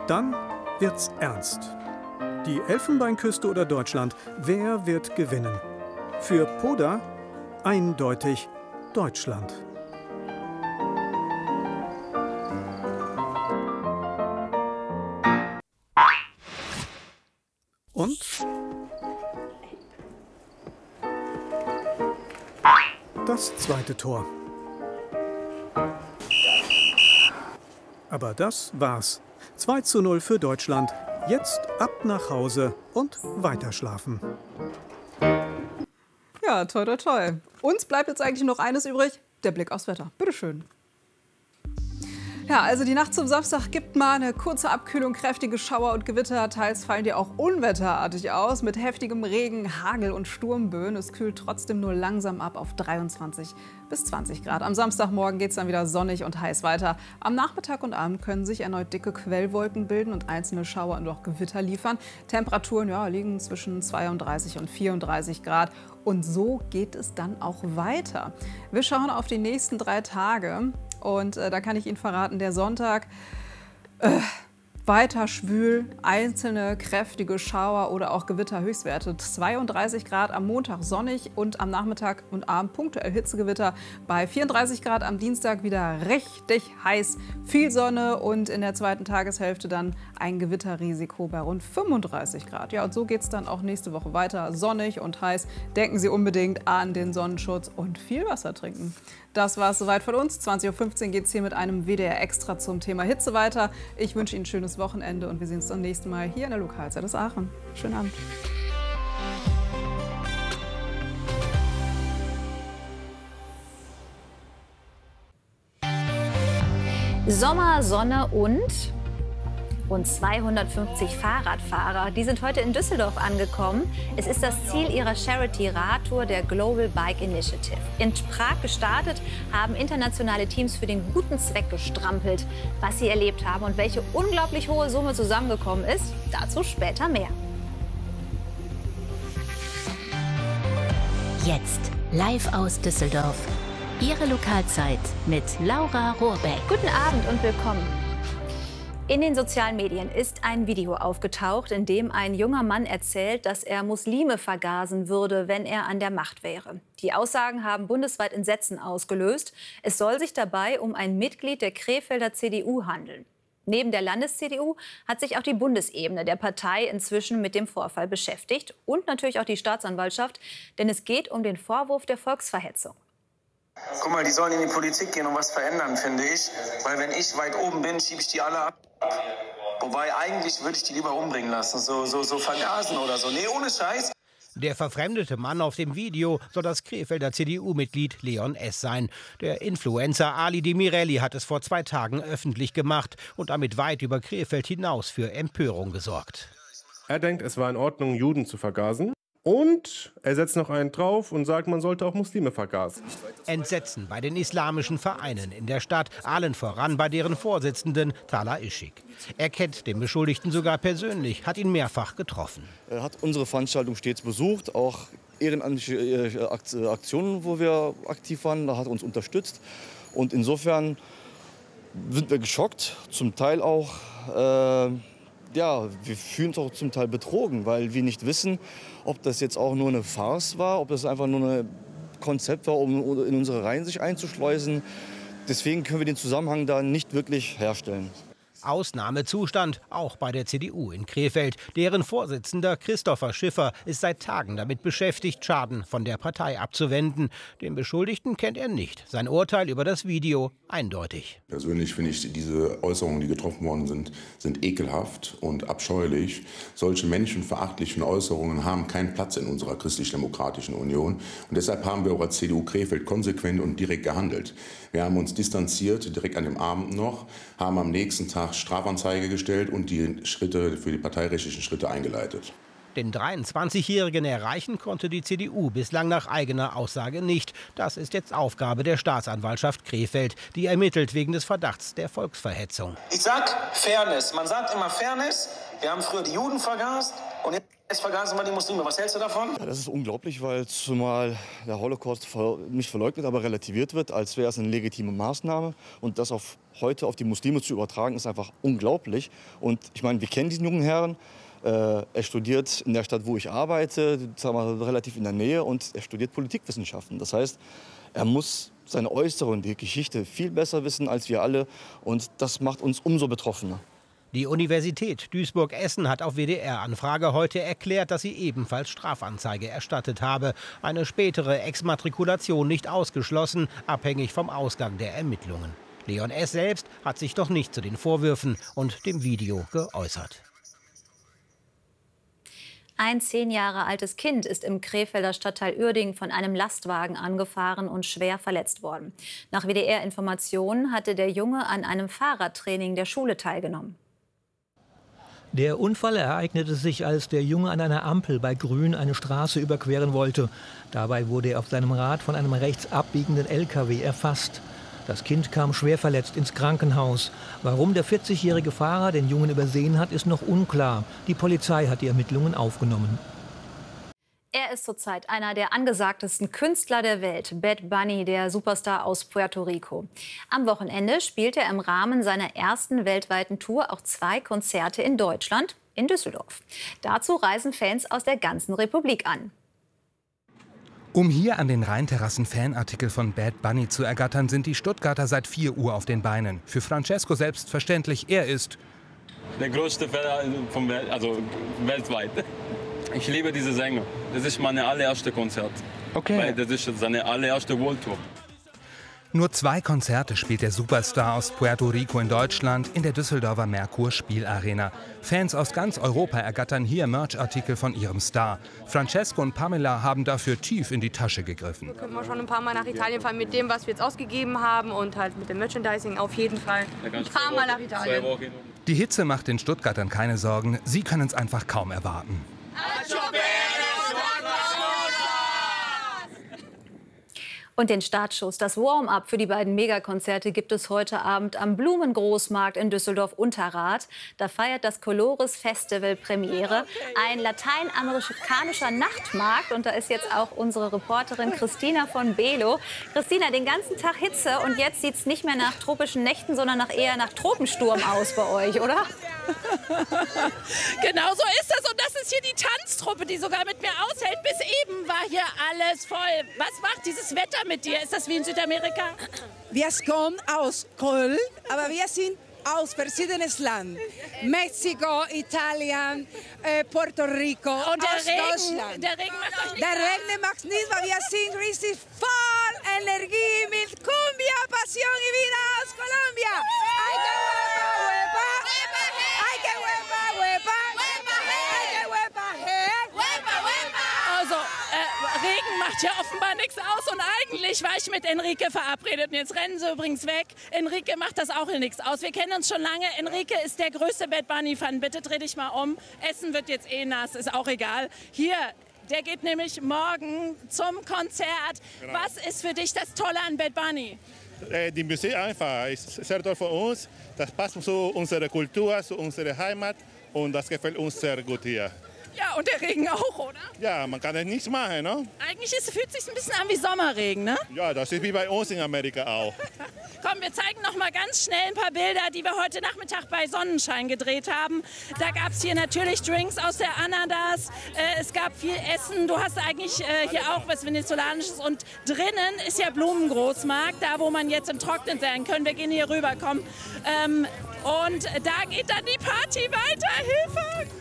Dann wird's ernst. Die Elfenbeinküste oder Deutschland, wer wird gewinnen? Für Poda eindeutig Deutschland. Und? Das zweite Tor. Aber das war's. 2:0 für Deutschland. Jetzt ab nach Hause und weiterschlafen. Ja, toi, toi, toi. Uns bleibt jetzt eigentlich noch eines übrig, der Blick aufs Wetter. Bitteschön. Ja, also die Nacht zum Samstag gibt mal eine kurze Abkühlung, kräftige Schauer und Gewitter. Teils fallen die auch unwetterartig aus mit heftigem Regen, Hagel und Sturmböen. Es kühlt trotzdem nur langsam ab auf 23 bis 20 Grad. Am Samstagmorgen geht es dann wieder sonnig und heiß weiter. Am Nachmittag und Abend können sich erneut dicke Quellwolken bilden und einzelne Schauer und auch Gewitter liefern. Temperaturen liegen zwischen 32 und 34 Grad. Und so geht es dann auch weiter. Wir schauen auf die nächsten 3 Tage. Und da kann ich Ihnen verraten, der Sonntag weiter schwül, einzelne kräftige Schauer oder auch Gewitterhöchstwerte. 32 Grad am Montag sonnig und am Nachmittag und Abend punktuell Hitzegewitter. Bei 34 Grad am Dienstag wieder richtig heiß, viel Sonne und in der zweiten Tageshälfte dann ein Gewitterrisiko bei rund 35 Grad. Ja, und so geht es dann auch nächste Woche weiter. Sonnig und heiß. Denken Sie unbedingt an den Sonnenschutz und viel Wasser trinken. Das war es soweit von uns. 20:15 Uhr geht es hier mit einem WDR Extra zum Thema Hitze weiter. Ich wünsche Ihnen ein schönes Wochenende und wir sehen uns beim nächsten Mal hier in der Lokalzeit aus Aachen. Schönen Abend. Sommer, Sonne und 250 Fahrradfahrer. Die sind heute in Düsseldorf angekommen. Es ist das Ziel ihrer Charity-Radtour der Global Bike Initiative. In Prag gestartet, haben internationale Teams für den guten Zweck gestrampelt. Was sie erlebt haben und welche unglaublich hohe Summe zusammengekommen ist, dazu später mehr. Jetzt live aus Düsseldorf. Ihre Lokalzeit mit Laura Rohrbeck. Guten Abend und willkommen. In den sozialen Medien ist ein Video aufgetaucht, in dem ein junger Mann erzählt, dass er Muslime vergasen würde, wenn er an der Macht wäre. Die Aussagen haben bundesweit Entsetzen ausgelöst. Es soll sich dabei um ein Mitglied der Krefelder CDU handeln. Neben der Landes-CDU hat sich auch die Bundesebene der Partei inzwischen mit dem Vorfall beschäftigt und natürlich auch die Staatsanwaltschaft, denn es geht um den Vorwurf der Volksverhetzung. Guck mal, die sollen in die Politik gehen und was verändern, finde ich. Weil wenn ich weit oben bin, schiebe ich die alle ab. Wobei eigentlich würde ich die lieber umbringen lassen, so vergasen oder so. Nee, ohne Scheiß. Der verfremdete Mann auf dem Video soll das Krefelder CDU-Mitglied Leon S. sein. Der Influencer Ali Demirelli hat es vor 2 Tagen öffentlich gemacht und damit weit über Krefeld hinaus für Empörung gesorgt. Er denkt, es war in Ordnung, Juden zu vergasen. Und er setzt noch einen drauf und sagt, man sollte auch Muslime vergasen. Entsetzen bei den islamischen Vereinen in der Stadt, allen voran bei deren Vorsitzenden Talha Ischik. Er kennt den Beschuldigten sogar persönlich, hat ihn mehrfach getroffen. Er hat unsere Veranstaltung stets besucht, auch ehrenamtliche Aktionen, wo wir aktiv waren, da hat er uns unterstützt. Und insofern sind wir geschockt, zum Teil auch. Wir fühlen uns auch zum Teil betrogen, weil wir nicht wissen, ob das jetzt auch nur eine Farce war, ob das einfach nur ein Konzept war, um in unsere Reihen sich einzuschleusen. Deswegen können wir den Zusammenhang da nicht wirklich herstellen. Ausnahmezustand auch bei der CDU in Krefeld. Deren Vorsitzender Christopher Schiffer ist seit Tagen damit beschäftigt, Schaden von der Partei abzuwenden. Den Beschuldigten kennt er nicht. Sein Urteil über das Video eindeutig. Persönlich finde ich diese Äußerungen, die getroffen worden sind ekelhaft und abscheulich. Solche menschenverachtlichen Äußerungen haben keinen Platz in unserer christlich-demokratischen Union. Und deshalb haben wir auch als CDU Krefeld konsequent und direkt gehandelt. Wir haben uns distanziert, direkt an dem Abend noch, haben am nächsten Tag Strafanzeige gestellt und die Schritte für die parteirechtlichen Schritte eingeleitet. Den 23-Jährigen erreichen konnte die CDU bislang nach eigener Aussage nicht. Das ist jetzt Aufgabe der Staatsanwaltschaft Krefeld, die ermittelt wegen des Verdachts der Volksverhetzung. Ich sag Fairness. Man sagt immer Fairness. Wir haben früher die Juden vergast und jetzt Jetzt vergasen wir die Muslime. Was hältst du davon? Ja, das ist unglaublich, weil zumal der Holocaust nicht verleugnet, aber relativiert wird, als wäre es eine legitime Maßnahme. Und das heute auf die Muslime zu übertragen, ist einfach unglaublich. Und ich meine, wir kennen diesen jungen Herrn. Er studiert in der Stadt, wo ich arbeite, sagen wir, relativ in der Nähe. Und er studiert Politikwissenschaften. Das heißt, er muss seine Äußerungen, die Geschichte viel besser wissen als wir alle. Und das macht uns umso betroffener. Die Universität Duisburg-Essen hat auf WDR-Anfrage heute erklärt, dass sie ebenfalls Strafanzeige erstattet habe. Eine spätere Exmatrikulation nicht ausgeschlossen, abhängig vom Ausgang der Ermittlungen. Leon S. selbst hat sich doch nicht zu den Vorwürfen und dem Video geäußert. Ein 10 Jahre altes Kind ist im Krefelder Stadtteil Uerdingen von einem Lastwagen angefahren und schwer verletzt worden. Nach WDR-Informationen hatte der Junge an einem Fahrradtraining der Schule teilgenommen. Der Unfall ereignete sich, als der Junge an einer Ampel bei Grün eine Straße überqueren wollte. Dabei wurde er auf seinem Rad von einem rechts abbiegenden LKW erfasst. Das Kind kam schwer verletzt ins Krankenhaus. Warum der 40-jährige Fahrer den Jungen übersehen hat, ist noch unklar. Die Polizei hat die Ermittlungen aufgenommen. Er ist zurzeit einer der angesagtesten Künstler der Welt, Bad Bunny, der Superstar aus Puerto Rico. Am Wochenende spielt er im Rahmen seiner ersten weltweiten Tour auch 2 Konzerte in Deutschland, in Düsseldorf. Dazu reisen Fans aus der ganzen Republik an. Um hier an den Rheinterrassen Fanartikel von Bad Bunny zu ergattern, sind die Stuttgarter seit 4 Uhr auf den Beinen. Für Francesco selbstverständlich, er ist der größte Fan weltweit. Ich liebe diese Sänger. Das ist mein allererstes Konzert. Okay. Weil das ist seine allererste World Tour. Nur 2 Konzerte spielt der Superstar aus Puerto Rico in Deutschland in der Düsseldorfer Merkur Spielarena. Fans aus ganz Europa ergattern hier Merchartikel von ihrem Star. Francesco und Pamela haben dafür tief in die Tasche gegriffen. Wir können schon ein paar Mal nach Italien fahren mit dem, was wir jetzt ausgegeben haben und halt mit dem Merchandising auf jeden Fall ein paar Mal nach Italien. Die Hitze macht den Stuttgartern keine Sorgen. Sie können es einfach kaum erwarten. Und den Startschuss, das Warm-up für die beiden Megakonzerte gibt es heute Abend am Blumengroßmarkt in Düsseldorf-Unterrath. Da feiert das Colores Festival Premiere, ein lateinamerikanischer Nachtmarkt. Und da ist jetzt auch unsere Reporterin Christina von Belo. Christina, den ganzen Tag Hitze und jetzt sieht es nicht mehr nach tropischen Nächten, sondern eher nach Tropensturm aus bei euch, oder? Genau so ist das. Und das ist hier die Tanztruppe, die sogar mit mir aushält. Bis eben war hier alles voll. Was macht dieses Wetter mit dir? Ist das wie in Südamerika? Wir kommen aus Köln, aber wir sind aus verschiedenen Ländern. Mexiko, Italien, Puerto Rico, und Deutschland. Der Regen macht euch nicht Der Regen macht nichts, weil wir sind richtig voll Energie mit Cumbia, Pasión y Vida aus Colombia. Ay, que huepa, huepa. Ay, que huepa, huepa. Ay, que huepa, Also, Regen macht ja offenbar nichts aus und eigentlich war ich mit Enrique verabredet und jetzt rennen sie übrigens weg. Enrique macht das auch nichts aus. Wir kennen uns schon lange. Enrique ist der größte Bad Bunny-Fan. Bitte dreh dich mal um. Essen wird jetzt eh nass, ist auch egal. Hier, der geht nämlich morgen zum Konzert. Genau. Was ist für dich das Tolle an Bad Bunny? Die Musik einfach ist sehr toll für uns. Das passt zu unserer Kultur, zu unserer Heimat und das gefällt uns sehr gut hier. Ja, und der Regen auch, oder? Ja, man kann ja nichts machen, ne? Eigentlich fühlt es sich ein bisschen an wie Sommerregen, ne? Ja, das ist wie bei uns in Amerika auch. Komm, wir zeigen noch mal ganz schnell ein paar Bilder, die wir heute Nachmittag bei Sonnenschein gedreht haben. Da gab es hier natürlich Drinks aus der Ananas. Es gab viel Essen. Du hast eigentlich hier auch was Venezolanisches. Und drinnen ist ja Blumengroßmarkt, da wo man jetzt im Trocknen sein können. Wir gehen hier rüber, komm. Und da geht dann die Party weiter. Hilfe!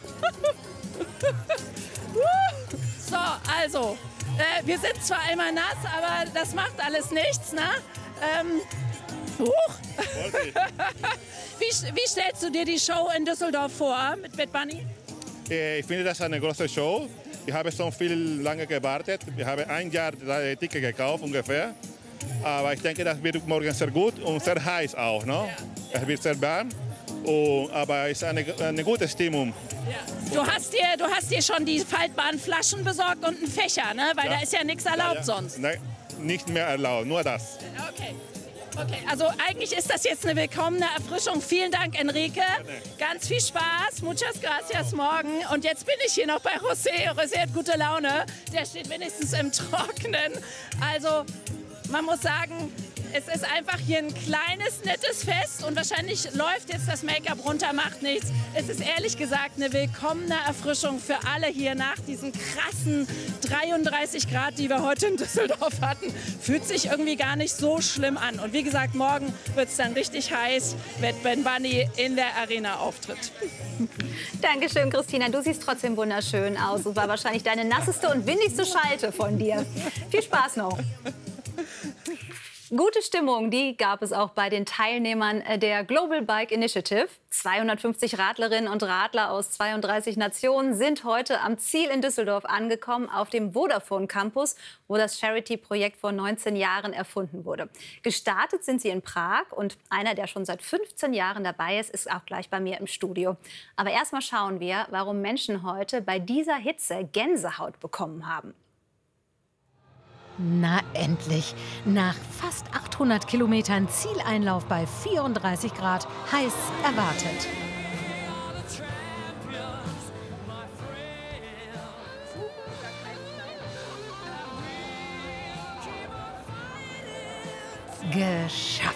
So, also, wir sind zwar immer nass, aber das macht alles nichts, ne? Wie stellst du dir die Show in Düsseldorf vor mit Bad Bunny? Ich finde das eine große Show. Ich habe schon viel lange gewartet. Ich habe ein Jahr Ticket gekauft ungefähr. Aber ich denke, das wird morgen sehr gut und sehr heiß auch. Ne? Ja. Es wird sehr warm. Aber es ist eine gute Stimmung. Ja. Du hast dir schon die faltbaren Flaschen besorgt und einen Fächer, ne? Weil da ist ja nichts erlaubt sonst. Nein, nicht mehr erlaubt, nur das. Okay. Okay, also eigentlich ist das jetzt eine willkommene Erfrischung. Vielen Dank, Enrique. Ganz viel Spaß. Muchas gracias morgen. Und jetzt bin ich hier noch bei José. José hat gute Laune. Der steht wenigstens im Trockenen. Also man muss sagen, es ist einfach hier ein kleines, nettes Fest und wahrscheinlich läuft jetzt das Make-up runter, macht nichts. Es ist ehrlich gesagt eine willkommene Erfrischung für alle hier nach diesen krassen 33 Grad, die wir heute in Düsseldorf hatten. Fühlt sich irgendwie gar nicht so schlimm an. Und wie gesagt, morgen wird es dann richtig heiß, wenn Ben Bunny in der Arena auftritt. Dankeschön, Christina. Du siehst trotzdem wunderschön aus. Das war wahrscheinlich deine nasseste und windigste Schalte von dir. Viel Spaß noch. Gute Stimmung, die gab es auch bei den Teilnehmern der Global Bike Initiative. 250 Radlerinnen und Radler aus 32 Nationen sind heute am Ziel in Düsseldorf angekommen, auf dem Vodafone Campus, wo das Charity-Projekt vor 19 Jahren erfunden wurde. Gestartet sind sie in Prag und einer, der schon seit 15 Jahren dabei ist, ist auch gleich bei mir im Studio. Aber erstmal schauen wir, warum Menschen heute bei dieser Hitze Gänsehaut bekommen haben. Na endlich! Nach fast 800 Kilometern Zieleinlauf bei 34 Grad, heiß erwartet. Geschafft!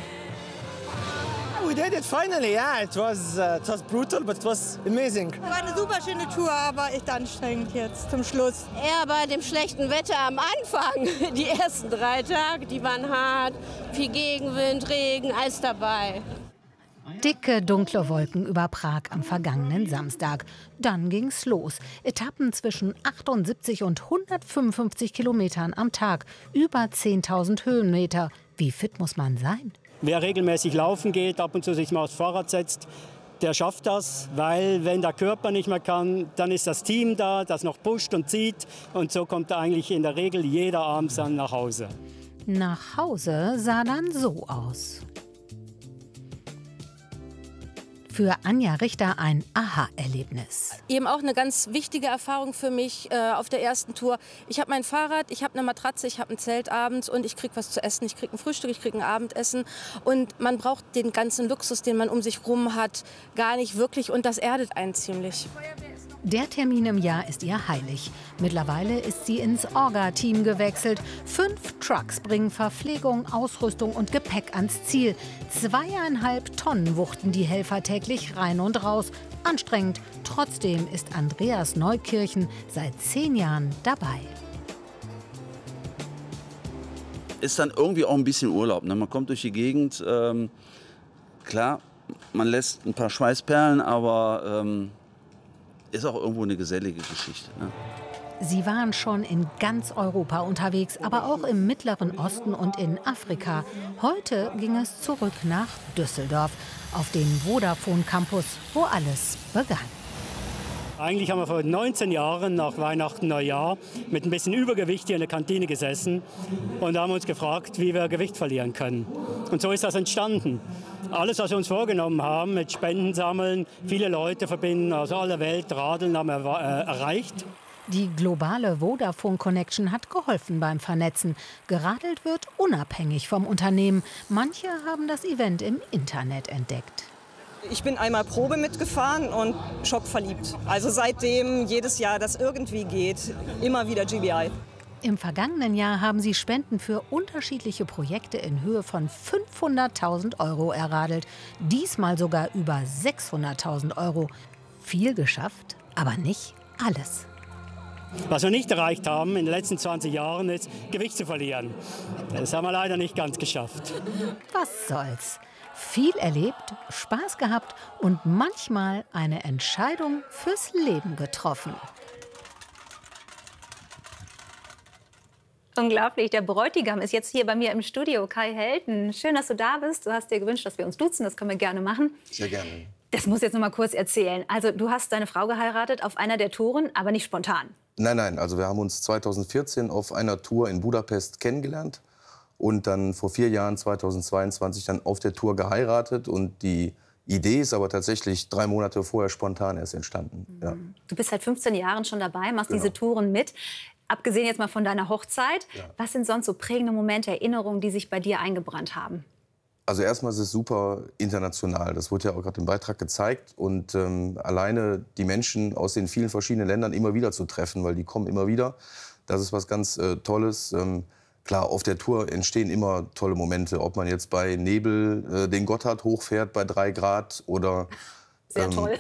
We did it finally, yeah. It was brutal, but it was amazing. War eine super schöne Tour, aber echt anstrengend jetzt zum Schluss. Eher bei dem schlechten Wetter am Anfang. Die ersten 3 Tage, die waren hart. Viel Gegenwind, Regen, alles dabei. Dicke, dunkle Wolken über Prag am vergangenen Samstag. Dann ging's los. Etappen zwischen 78 und 155 Kilometern am Tag. Über 10.000 Höhenmeter. Wie fit muss man sein? Wer regelmäßig laufen geht, ab und zu sich mal aufs Fahrrad setzt, der schafft das, weil wenn der Körper nicht mehr kann, dann ist das Team da, das noch pusht und zieht. Und so kommt eigentlich in der Regel jeder abends dann nach Hause. Nach Hause sah dann so aus. Für Anja Richter ein Aha-Erlebnis. Eben auch eine ganz wichtige Erfahrung für mich auf der ersten Tour. Ich habe mein Fahrrad, ich habe eine Matratze, ich habe ein Zelt abends und ich kriege was zu essen. Ich kriege ein Frühstück, ich kriege ein Abendessen. Und man braucht den ganzen Luxus, den man um sich rum hat, gar nicht wirklich. Und das erdet einen ziemlich. Der Termin im Jahr ist ihr heilig. Mittlerweile ist sie ins Orga-Team gewechselt. 5 Trucks bringen Verpflegung, Ausrüstung und Gepäck ans Ziel. 2,5 Tonnen wuchten die Helfer täglich rein und raus. Anstrengend. Trotzdem ist Andreas Neukirchen seit 10 Jahren dabei. Ist dann irgendwie auch ein bisschen Urlaub. Ne? Man kommt durch die Gegend. Klar, man lässt ein paar Schweißperlen, aber ist auch irgendwo eine gesellige Geschichte. Ne? Sie waren schon in ganz Europa unterwegs, aber auch im Mittleren Osten und in Afrika. Heute ging es zurück nach Düsseldorf, auf den Vodafone Campus, wo alles begann. Eigentlich haben wir vor 19 Jahren nach Weihnachten, Neujahr mit ein bisschen Übergewicht hier in der Kantine gesessen und haben uns gefragt, wie wir Gewicht verlieren können. Und so ist das entstanden. Alles, was wir uns vorgenommen haben, mit Spenden sammeln, viele Leute verbinden aus aller Welt, Radeln haben wir erreicht. Die globale Vodafone Connection hat geholfen beim Vernetzen. Geradelt wird unabhängig vom Unternehmen. Manche haben das Event im Internet entdeckt. Ich bin einmal Probe mitgefahren und schockverliebt. Also seitdem jedes Jahr, das irgendwie geht, immer wieder GBI. Im vergangenen Jahr haben sie Spenden für unterschiedliche Projekte in Höhe von 500.000 € erradelt. Diesmal sogar über 600.000 €. Viel geschafft, aber nicht alles. Was wir nicht erreicht haben in den letzten 20 Jahren, ist Gewicht zu verlieren. Das haben wir leider nicht ganz geschafft. Was soll's? Viel erlebt, Spaß gehabt und manchmal eine Entscheidung fürs Leben getroffen. Unglaublich, der Bräutigam ist jetzt hier bei mir im Studio. Kai Helten, schön, dass du da bist. Du hast dir gewünscht, dass wir uns duzen, das können wir gerne machen. Sehr gerne. Das muss ich jetzt noch mal kurz erzählen. Also du hast deine Frau geheiratet auf einer der Touren, aber nicht spontan. Nein, also wir haben uns 2014 auf einer Tour in Budapest kennengelernt und dann vor 4 Jahren, 2022, dann auf der Tour geheiratet. Und die Idee ist aber tatsächlich 3 Monate vorher spontan erst entstanden. Ja. Du bist seit 15 Jahren schon dabei, machst Genau. diese Touren mit. Abgesehen jetzt mal von deiner Hochzeit, was sind sonst so prägende Momente, Erinnerungen, die sich bei dir eingebrannt haben? Also erstmal ist es super international. Das wurde ja auch gerade im Beitrag gezeigt. Und alleine die Menschen aus den vielen verschiedenen Ländern immer wieder zu treffen, weil die kommen immer wieder, das ist was ganz Tolles. Klar, auf der Tour entstehen immer tolle Momente. Ob man jetzt bei Nebel den Gotthard hochfährt bei 3 Grad oder... Sehr toll.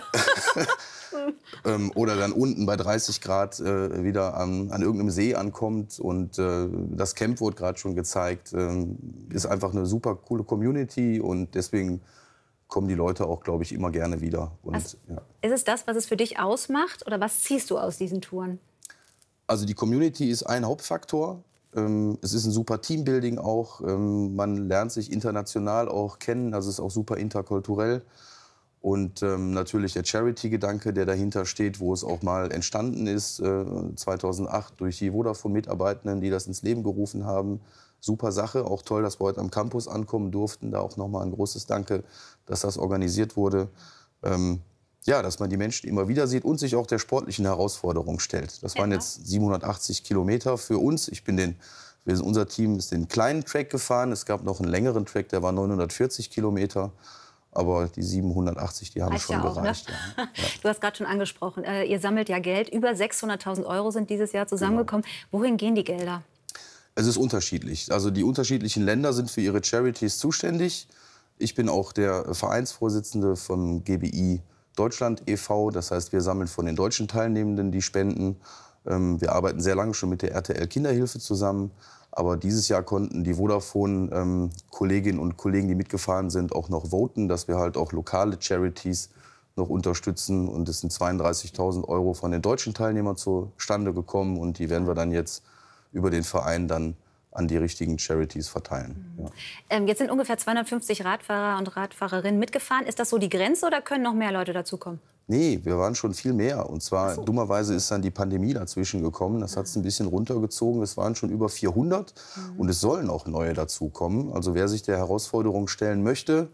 Oder dann unten bei 30 Grad wieder an irgendeinem See ankommt. Und das Camp wurde gerade schon gezeigt. Ist einfach eine super coole Community und deswegen kommen die Leute auch, glaube ich, immer gerne wieder. Und, Ist es das, was es für dich ausmacht oder was ziehst du aus diesen Touren? Also die Community ist ein Hauptfaktor. Es ist ein super Teambuilding auch. Man lernt sich international auch kennen. Das ist auch super interkulturell. Und natürlich der Charity-Gedanke, der dahinter steht, wo es auch mal entstanden ist, 2008 durch die Vodafone-Mitarbeitenden, die das ins Leben gerufen haben. Super Sache, auch toll, dass wir heute am Campus ankommen durften. Da auch nochmal ein großes Danke, dass das organisiert wurde. Ja, dass man die Menschen immer wieder sieht und sich auch der sportlichen Herausforderung stellt. Das waren jetzt 780 Kilometer für uns. Unser Team ist den kleinen Track gefahren. Es gab noch einen längeren Track, der war 940 Kilometer. Aber die 780, die haben schon gereicht. Ne? Ja. Du hast gerade schon angesprochen, ihr sammelt ja Geld. Über 600.000 € sind dieses Jahr zusammengekommen. Genau. Wohin gehen die Gelder? Es ist unterschiedlich. Also die unterschiedlichen Länder sind für ihre Charities zuständig. Ich bin auch der Vereinsvorsitzende vom GBI Deutschland e.V. Das heißt, wir sammeln von den deutschen Teilnehmenden die Spenden. Wir arbeiten sehr lange schon mit der RTL Kinderhilfe zusammen. Aber dieses Jahr konnten die Vodafone-Kolleginnen und Kollegen, die mitgefahren sind, auch noch voten, dass wir halt auch lokale Charities noch unterstützen. Und es sind 32.000 € von den deutschen Teilnehmern zustande gekommen. Und die werden wir dann jetzt über den Verein dann an die richtigen Charities verteilen. Ja. Jetzt sind ungefähr 250 Radfahrer und Radfahrerinnen mitgefahren. Ist das so die Grenze oder können noch mehr Leute dazukommen? Nee, wir waren schon viel mehr. Und zwar, dummerweise ist dann die Pandemie dazwischen gekommen. Das hat es ein bisschen runtergezogen. Es waren schon über 400 und es sollen auch neue dazukommen. Also wer sich der Herausforderung stellen möchte,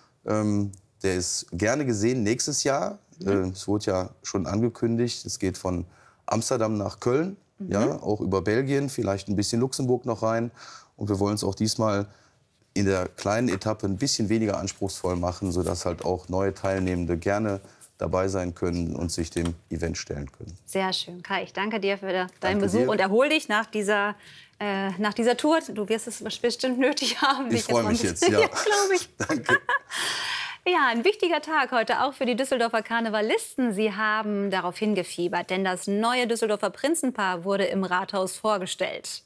der ist gerne gesehen nächstes Jahr. Es wurde ja schon angekündigt, es geht von Amsterdam nach Köln, ja, auch über Belgien, vielleicht ein bisschen Luxemburg noch rein. Und wir wollen es auch diesmal in der kleinen Etappe ein bisschen weniger anspruchsvoll machen, sodass halt auch neue Teilnehmende gerne dabei sein können und sich dem Event stellen können. Sehr schön. Kai, ich danke dir für deinen Besuch und erhol dich nach dieser Tour. Du wirst es bestimmt nötig haben. Ich freue mich jetzt, ja. Glaube ich. Danke. Ja, ein wichtiger Tag heute auch für die Düsseldorfer Karnevalisten. Sie haben darauf hingefiebert, denn das neue Düsseldorfer Prinzenpaar wurde im Rathaus vorgestellt.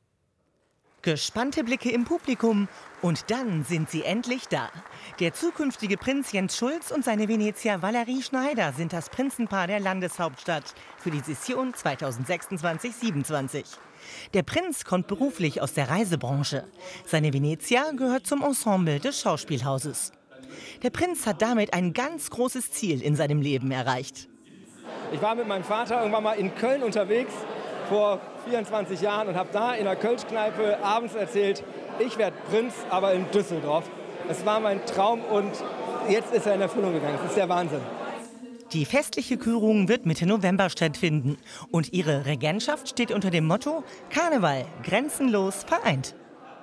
Gespannte Blicke im Publikum und dann sind sie endlich da. Der zukünftige Prinz Jens Schulz und seine Venezia Valerie Schneider sind das Prinzenpaar der Landeshauptstadt für die Session 2026/27. Der Prinz kommt beruflich aus der Reisebranche. Seine Venezia gehört zum Ensemble des Schauspielhauses. Der Prinz hat damit ein ganz großes Ziel in seinem Leben erreicht. Ich war mit meinem Vater irgendwann mal in Köln unterwegs, vor 24 Jahren, und habe da in der Kölschkneipe abends erzählt, ich werde Prinz, aber in Düsseldorf. Es war mein Traum und jetzt ist er in Erfüllung gegangen. Das ist der Wahnsinn. Die festliche Kürung wird Mitte November stattfinden. Und ihre Regentschaft steht unter dem Motto Karneval, grenzenlos vereint.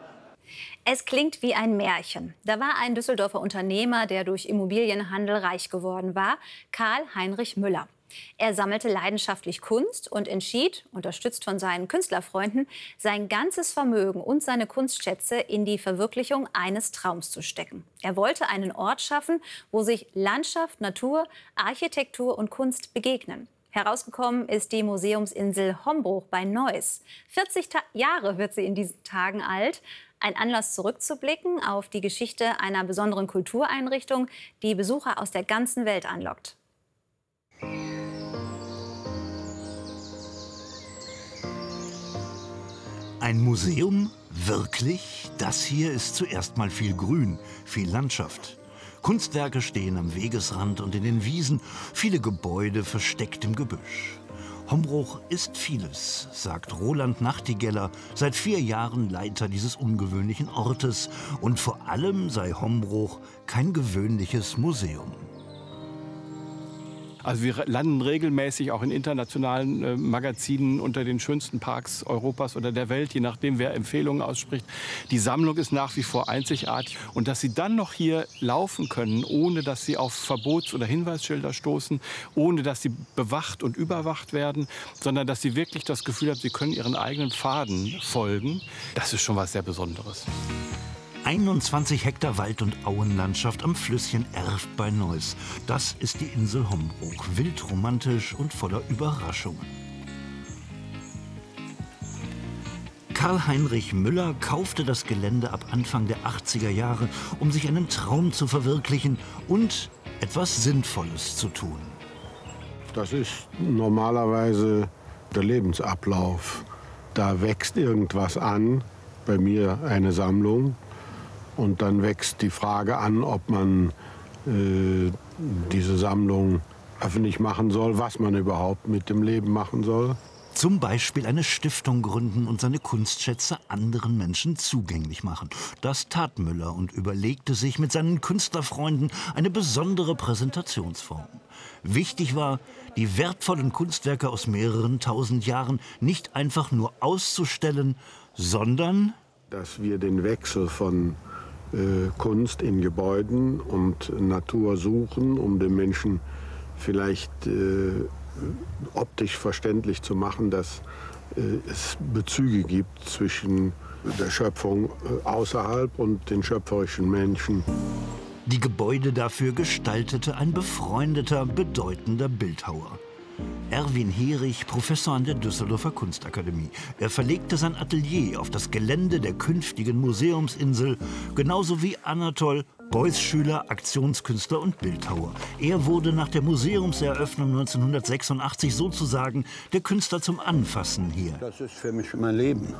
Es klingt wie ein Märchen. Da war ein Düsseldorfer Unternehmer, der durch Immobilienhandel reich geworden war, Karl-Heinrich Müller. Er sammelte leidenschaftlich Kunst und entschied, unterstützt von seinen Künstlerfreunden, sein ganzes Vermögen und seine Kunstschätze in die Verwirklichung eines Traums zu stecken. Er wollte einen Ort schaffen, wo sich Landschaft, Natur, Architektur und Kunst begegnen. Herausgekommen ist die Museumsinsel Hombruch bei Neuss. 40 Jahre wird sie in diesen Tagen alt. Ein Anlass zurückzublicken auf die Geschichte einer besonderen Kultureinrichtung, die Besucher aus der ganzen Welt anlockt. Ein Museum? Wirklich? Das hier ist zuerst mal viel Grün, viel Landschaft. Kunstwerke stehen am Wegesrand und in den Wiesen, viele Gebäude versteckt im Gebüsch. Hombruch ist vieles, sagt Roland Nachtigeller, seit 4 Jahren Leiter dieses ungewöhnlichen Ortes. Und vor allem sei Hombruch kein gewöhnliches Museum. Also wir landen regelmäßig auch in internationalen Magazinen unter den schönsten Parks Europas oder der Welt, je nachdem, wer Empfehlungen ausspricht. Die Sammlung ist nach wie vor einzigartig. Und dass sie dann noch hier laufen können, ohne dass sie auf Verbots- oder Hinweisschilder stoßen, ohne dass sie bewacht und überwacht werden, sondern dass sie wirklich das Gefühl haben, sie können ihren eigenen Pfaden folgen, das ist schon was sehr Besonderes. 21 Hektar Wald- und Auenlandschaft am Flüsschen Erft bei Neuss. Das ist die Insel Hombruch. Wildromantisch und voller Überraschungen. Karl-Heinrich Müller kaufte das Gelände ab Anfang der 80er Jahre, um sich einen Traum zu verwirklichen und etwas Sinnvolles zu tun. Das ist normalerweise der Lebensablauf. Da wächst irgendwas an, bei mir eine Sammlung. Und dann wächst die Frage an, ob man diese Sammlung öffentlich machen soll, was man überhaupt mit dem Leben machen soll. Zum Beispiel eine Stiftung gründen und seine Kunstschätze anderen Menschen zugänglich machen. Das tat Müller und überlegte sich mit seinen Künstlerfreunden eine besondere Präsentationsform. Wichtig war, die wertvollen Kunstwerke aus mehreren tausend Jahren nicht einfach nur auszustellen, sondern dass wir den Wechsel von Kunst in Gebäuden und Natur suchen, um den Menschen vielleicht optisch verständlich zu machen, dass es Bezüge gibt zwischen der Schöpfung außerhalb und den schöpferischen Menschen. Die Gebäude dafür gestaltete ein befreundeter, bedeutender Bildhauer. Erwin Herich, Professor an der Düsseldorfer Kunstakademie. Er verlegte sein Atelier auf das Gelände der künftigen Museumsinsel, genauso wie Anatol, Beuys Schüler, Aktionskünstler und Bildhauer. Er wurde nach der Museumseröffnung 1986 sozusagen der Künstler zum Anfassen hier. Das ist für mich mein Leben.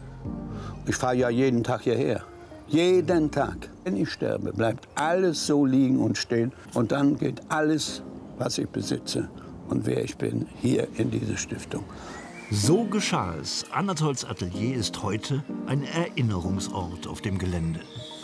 Ich fahre ja jeden Tag hierher. Jeden Tag. Wenn ich sterbe, bleibt alles so liegen und stehen. Und dann geht alles, was ich besitze und wer ich bin, hier in diese Stiftung. So geschah es. Anatols Atelier ist heute ein Erinnerungsort auf dem Gelände.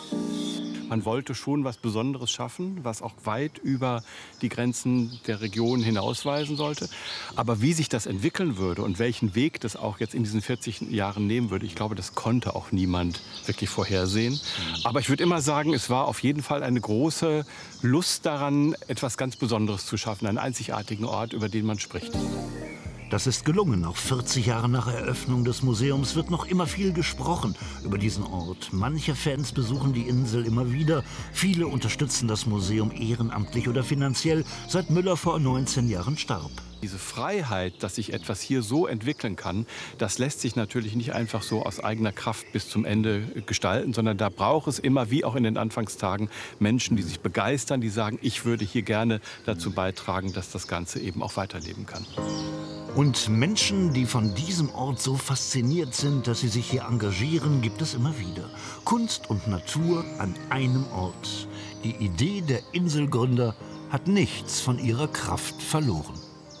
Man wollte schon was Besonderes schaffen, was auch weit über die Grenzen der Region hinausweisen sollte. Aber wie sich das entwickeln würde und welchen Weg das auch jetzt in diesen 40 Jahren nehmen würde, ich glaube, das konnte auch niemand wirklich vorhersehen. Aber ich würde immer sagen, es war auf jeden Fall eine große Lust daran, etwas ganz Besonderes zu schaffen, einen einzigartigen Ort, über den man spricht. Das ist gelungen. Auch 40 Jahre nach Eröffnung des Museums wird noch immer viel gesprochen über diesen Ort. Manche Fans besuchen die Insel immer wieder. Viele unterstützen das Museum ehrenamtlich oder finanziell, seit Müller vor 19 Jahren starb. Diese Freiheit, dass sich etwas hier so entwickeln kann, das lässt sich natürlich nicht einfach so aus eigener Kraft bis zum Ende gestalten, sondern da braucht es immer, wie auch in den Anfangstagen, Menschen, die sich begeistern, die sagen, ich würde hier gerne dazu beitragen, dass das Ganze eben auch weiterleben kann. Und Menschen, die von diesem Ort so fasziniert sind, dass sie sich hier engagieren, gibt es immer wieder. Kunst und Natur an einem Ort. Die Idee der Inselgründer hat nichts von ihrer Kraft verloren.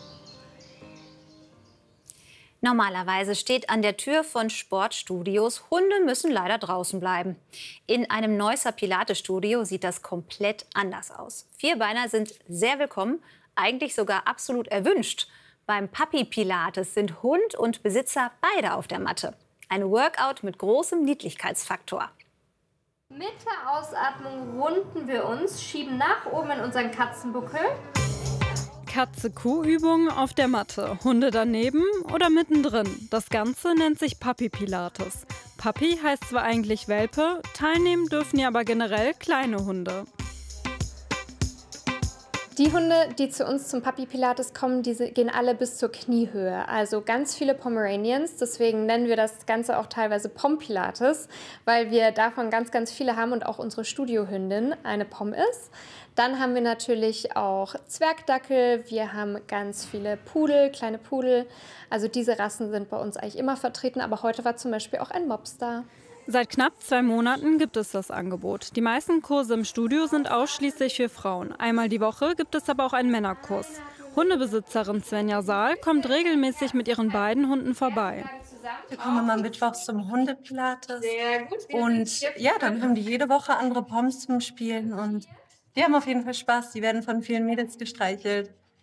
Normalerweise steht an der Tür von Sportstudios, Hunde müssen leider draußen bleiben. In einem Neusser Pilates-Studio sieht das komplett anders aus. Vierbeiner sind sehr willkommen, eigentlich sogar absolut erwünscht. Beim Puppy Pilates sind Hund und Besitzer beide auf der Matte. Ein Workout mit großem Niedlichkeitsfaktor. Mit der Ausatmung runden wir uns, schieben nach oben in unseren Katzenbuckel. Katze-Kuh-Übung auf der Matte. Hunde daneben oder mittendrin. Das Ganze nennt sich Puppy Pilates. Puppy heißt zwar eigentlich Welpe, teilnehmen dürfen ja aber generell kleine Hunde. Die Hunde, die zu uns zum Puppy Pilates kommen, die gehen alle bis zur Kniehöhe. Also ganz viele Pomeranians, deswegen nennen wir das Ganze auch teilweise Pom Pilates, weil wir davon ganz, ganz viele haben und auch unsere Studiohündin eine Pom ist. Dann haben wir natürlich auch Zwergdackel, wir haben ganz viele Pudel, kleine Pudel. Also diese Rassen sind bei uns eigentlich immer vertreten, aber heute war zum Beispiel auch ein Mops da. Seit knapp 2 Monaten gibt es das Angebot. Die meisten Kurse im Studio sind ausschließlich für Frauen. Einmal die Woche gibt es aber auch einen Männerkurs. Hundebesitzerin Svenja Saal kommt regelmäßig mit ihren beiden Hunden vorbei. Wir kommen immer mittwochs zum Hundepilates. Sehr gut. Und ja, dann haben die jede Woche andere Poms zum Spielen. Und die haben auf jeden Fall Spaß. Die werden von vielen Mädels gestreichelt.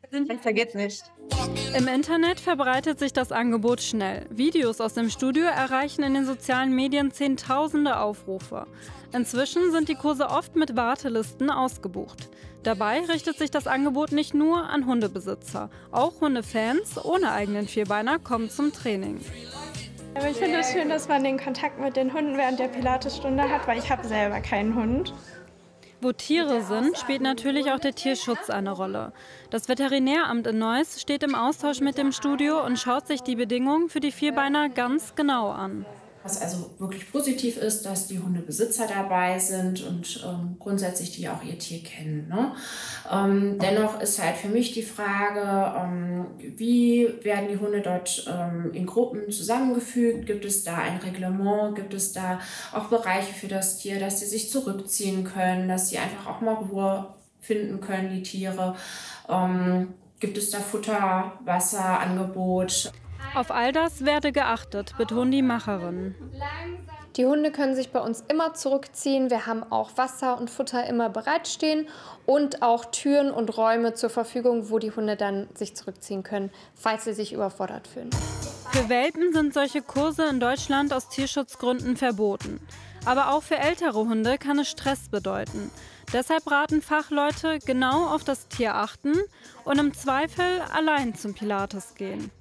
Besser geht's nicht. Im Internet verbreitet sich das Angebot schnell. Videos aus dem Studio erreichen in den sozialen Medien Zehntausende Aufrufe. Inzwischen sind die Kurse oft mit Wartelisten ausgebucht. Dabei richtet sich das Angebot nicht nur an Hundebesitzer. Auch Hundefans ohne eigenen Vierbeiner kommen zum Training. Aber ich finde es schön, dass man den Kontakt mit den Hunden während der Pilatesstunde hat, weil ich habe selber keinen Hund. Wo Tiere sind, spielt natürlich auch der Tierschutz eine Rolle. Das Veterinäramt in Neuss steht im Austausch mit dem Studio und schaut sich die Bedingungen für die Vierbeiner ganz genau an. Was also wirklich positiv ist, dass die Hundebesitzer dabei sind und grundsätzlich die auch ihr Tier kennen. Ne? Dennoch ist halt für mich die Frage, wie werden die Hunde dort in Gruppen zusammengefügt? Gibt es da ein Reglement? Gibt es da auch Bereiche für das Tier, dass sie sich zurückziehen können, dass sie einfach auch mal Ruhe finden können, die Tiere? Gibt es da Futter, Wasser, Angebot? Auf all das werde geachtet, betonen die Macherinnen. Die Hunde können sich bei uns immer zurückziehen. Wir haben auch Wasser und Futter immer bereitstehen und auch Türen und Räume zur Verfügung, wo die Hunde dann sich zurückziehen können, falls sie sich überfordert fühlen. Für Welpen sind solche Kurse in Deutschland aus Tierschutzgründen verboten. Aber auch für ältere Hunde kann es Stress bedeuten. Deshalb raten Fachleute, genau auf das Tier achten und im Zweifel allein zum Pilates gehen.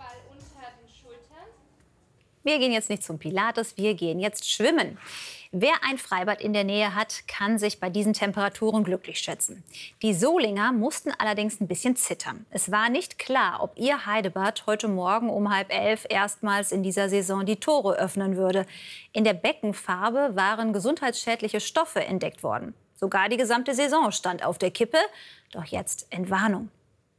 Wir gehen jetzt nicht zum Pilates, wir gehen jetzt schwimmen. Wer ein Freibad in der Nähe hat, kann sich bei diesen Temperaturen glücklich schätzen. Die Solinger mussten allerdings ein bisschen zittern. Es war nicht klar, ob ihr Heidebad heute Morgen um 10:30 erstmals in dieser Saison die Tore öffnen würde. In der Beckenfarbe waren gesundheitsschädliche Stoffe entdeckt worden. Sogar die gesamte Saison stand auf der Kippe. Doch jetzt Entwarnung.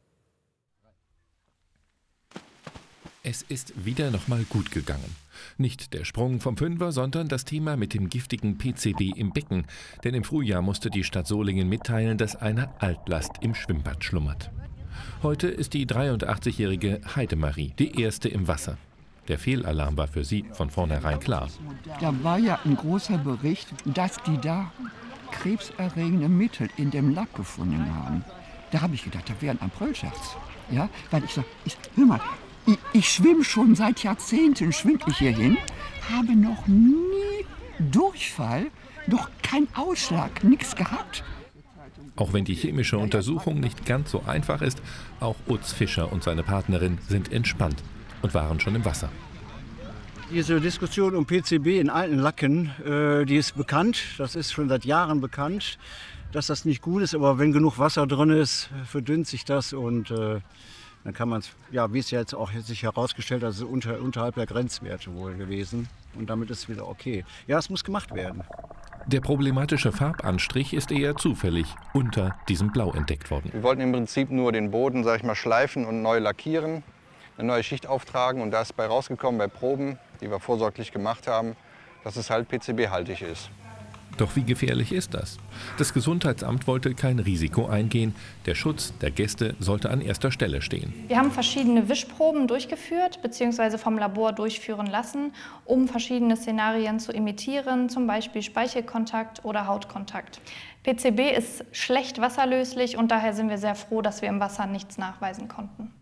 Es ist wieder noch mal gut gegangen. Nicht der Sprung vom Fünfer, sondern das Thema mit dem giftigen PCB im Becken. Denn im Frühjahr musste die Stadt Solingen mitteilen, dass eine Altlast im Schwimmbad schlummert. Heute ist die 83-jährige Heidemarie die erste im Wasser. Der Fehlalarm war für sie von vornherein klar. Da war ja ein großer Bericht, dass die da krebserregende Mittel in dem Lack gefunden haben. Da habe ich gedacht, das wäre ein Aprilscherz. Ja, weil ich sage, hör mal, ich schwimme schon seit Jahrzehnten, schwimme ich hier hin, habe noch nie Durchfall, noch kein Ausschlag, nichts gehabt. Auch wenn die chemische Untersuchung nicht ganz so einfach ist, auch Utz Fischer und seine Partnerin sind entspannt und waren schon im Wasser. Diese Diskussion um PCB in alten Lacken, die ist bekannt, das ist schon seit Jahren bekannt, dass das nicht gut ist, aber wenn genug Wasser drin ist, verdünnt sich das und dann kann man es, ja, wie es jetzt auch sich herausgestellt hat, ist unterhalb der Grenzwerte wohl gewesen. Und damit ist es wieder okay. Ja, es muss gemacht werden. Der problematische Farbanstrich ist eher zufällig unter diesem Blau entdeckt worden. Wir wollten im Prinzip nur den Boden, sag ich mal, schleifen und neu lackieren, eine neue Schicht auftragen. Und da ist bei rausgekommen, bei Proben, die wir vorsorglich gemacht haben, dass es halt PCB-haltig ist. Doch wie gefährlich ist das? Das Gesundheitsamt wollte kein Risiko eingehen. Der Schutz der Gäste sollte an erster Stelle stehen. Wir haben verschiedene Wischproben durchgeführt bzw. vom Labor durchführen lassen, um verschiedene Szenarien zu imitieren, zum Beispiel Speichelkontakt oder Hautkontakt. PCB ist schlecht wasserlöslich und daher sind wir sehr froh, dass wir im Wasser nichts nachweisen konnten.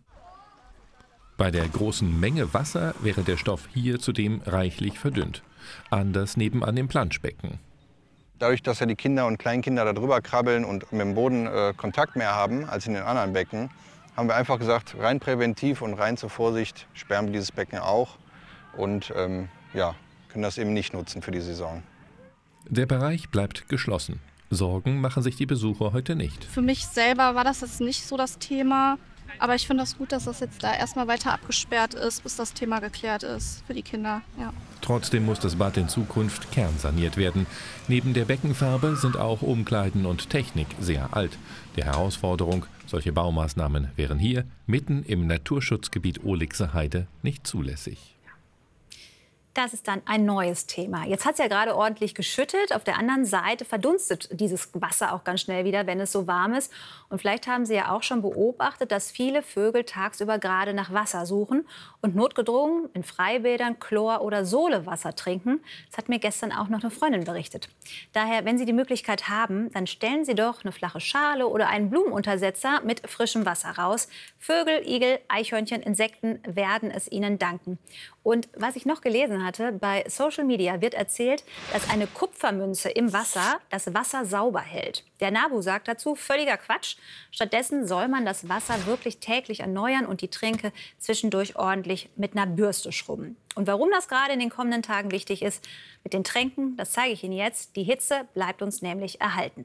Bei der großen Menge Wasser wäre der Stoff hier zudem reichlich verdünnt. Anders nebenan im Planschbecken. Dadurch, dass ja die Kinder und Kleinkinder da drüber krabbeln und mit dem Boden Kontakt mehr haben als in den anderen Becken, haben wir einfach gesagt, rein präventiv und rein zur Vorsicht sperren wir dieses Becken auch und ja, können das eben nicht nutzen für die Saison. Der Bereich bleibt geschlossen. Sorgen machen sich die Besucher heute nicht. Für mich selber war das jetzt nicht so das Thema. Aber ich finde das gut, dass das jetzt da erstmal weiter abgesperrt ist, bis das Thema geklärt ist für die Kinder. Ja. Trotzdem muss das Bad in Zukunft kernsaniert werden. Neben der Beckenfarbe sind auch Umkleiden und Technik sehr alt. Der Herausforderung, solche Baumaßnahmen wären hier, mitten im Naturschutzgebiet Ohligse Heide, nicht zulässig. Das ist dann ein neues Thema. Jetzt hat es ja gerade ordentlich geschüttet. Auf der anderen Seite verdunstet dieses Wasser auch ganz schnell wieder, wenn es so warm ist. Und vielleicht haben Sie ja auch schon beobachtet, dass viele Vögel tagsüber gerade nach Wasser suchen und notgedrungen in Freibädern Chlor- oder Solewasser trinken. Das hat mir gestern auch noch eine Freundin berichtet. Daher, wenn Sie die Möglichkeit haben, dann stellen Sie doch eine flache Schale oder einen Blumenuntersetzer mit frischem Wasser raus. Vögel, Igel, Eichhörnchen, Insekten werden es Ihnen danken. Und was ich noch gelesen hatte, bei Social Media wird erzählt, dass eine Kupfermünze im Wasser das Wasser sauber hält. Der NABU sagt dazu, völliger Quatsch. Stattdessen soll man das Wasser wirklich täglich erneuern und die Tränke zwischendurch ordentlich mit einer Bürste schrubben. Und warum das gerade in den kommenden Tagen wichtig ist mit den Tränken, das zeige ich Ihnen jetzt. Die Hitze bleibt uns nämlich erhalten.